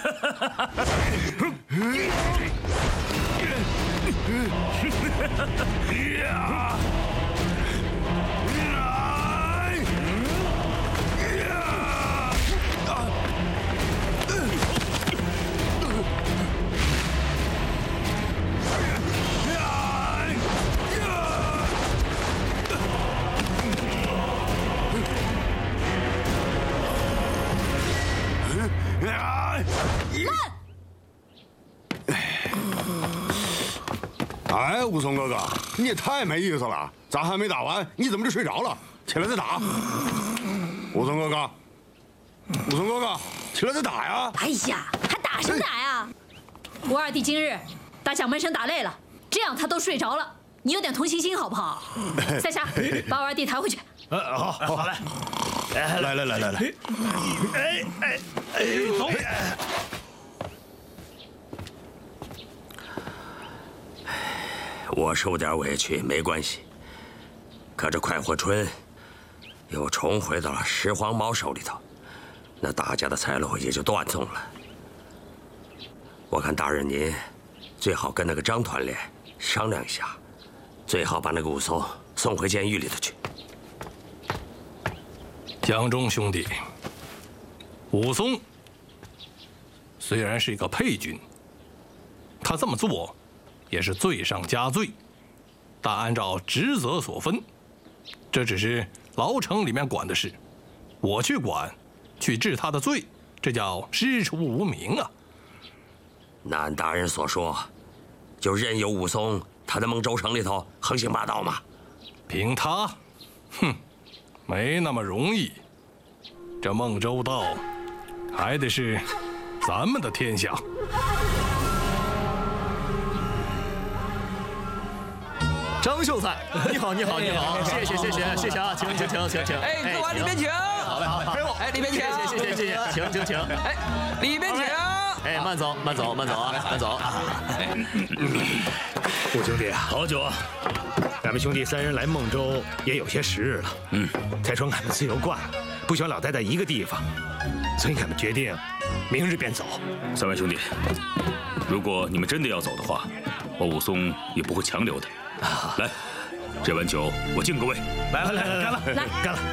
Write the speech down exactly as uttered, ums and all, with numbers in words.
哎，武松哥哥，你也太没意思了！咱还没打完，你怎么就睡着了？起来再打！武松哥哥，武松哥哥，起来再打呀！ 哎呀，还打什么打呀？我二弟今日打蒋门神打累了，这样他都睡着了，你有点同情心好不好？在下把我二弟抬回去。 呃，好，好嘞。 来来来来来， 哎哎哎，走！ 我受点委屈没关系，可这快活春又重回到了石黄毛手里头，那大家的财路也就断送了。我看大人您最好跟那个张团练商量一下，最好把那个武松送回监狱里头去。 江中兄弟，武松虽然是一个配军，他这么做也是罪上加罪，但按照职责所分，这只是牢城里面管的事，我去管，去治他的罪，这叫师出无名啊。 那按大人所说，就任由武松他在孟州城里头横行霸道吗？ 凭他，哼，没那么容易。这孟州道还得是咱们的天下。 张秀才，你好，你好，你好，谢谢，谢谢，谢谢啊，请，请，请，请，请。 哎，各往里面请。 好嘞，好嘞。 哎，里面请。 谢谢，谢谢，谢谢，请，请，请。 哎，里面请。 哎，慢走，慢走，慢走啊，慢走。 五兄弟，好久啊！俺们兄弟三人来孟州也有些时日了。嗯，再说俺们自由惯了，不想老待在一个地方，所以俺们决定明日便走。 三位兄弟，如果你们真的要走的话，我武松也不会强留的。来，这碗酒我敬各位。 来来来来，干了， 来干了。